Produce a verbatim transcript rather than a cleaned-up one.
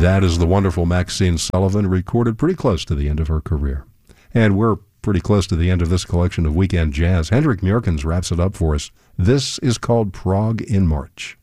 That is the wonderful Maxine Sullivan, recorded pretty close to the end of her career. And we're pretty close to the end of this collection of Weekend Jazz. Hendrik Mjorkens wraps it up for us. This is called Prague in March.